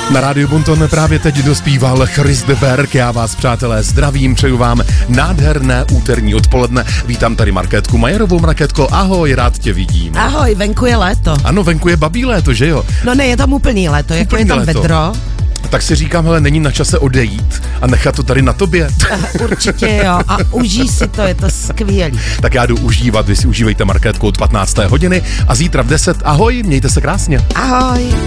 Na rádiu Bonton právě teď dospíval Chris de Berg. Já vás, přátelé, zdravím, přeju vám nádherné úterní odpoledne. Vítám tady Markétku Majerovou. Markétko, ahoj, rád tě vidím. Ahoj, venku je léto. Ano, venku je babí léto, že jo? No ne, je tam úplný léto, jako je tam vedro. Tak si říkám, hele, není na čase odejít a nechat to tady na tobě? Určitě jo, a užij si to, je to skvělý. Tak já jdu užívat, vy si užívejte Markétku od 15. hodiny a zítra v 10. Ahoj, mějte se krásně. Ahoj.